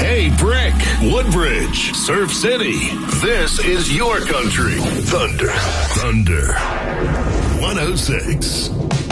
Hey, Brick, Woodbridge, Surf City. This is your country. Thunder 106.